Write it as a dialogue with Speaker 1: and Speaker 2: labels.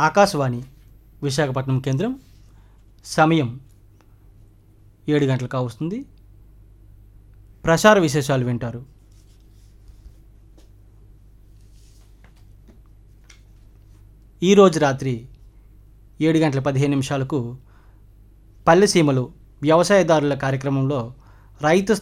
Speaker 1: ఆకాశవాణి విశాఖపట్నం కేంద్రం. సమయం 7 గంటలు కావస్తుంది. ప్రసార విశేషాలు వింటారు. ఈరోజు రాత్రి 7:15 పల్లెసీమలు వ్యవసాయదారుల కార్యక్రమంలో రైతు